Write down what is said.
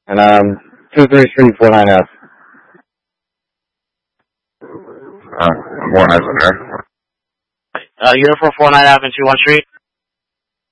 And 23 Street, 49F. More eyes in there. Uniform 49F and 21 Street.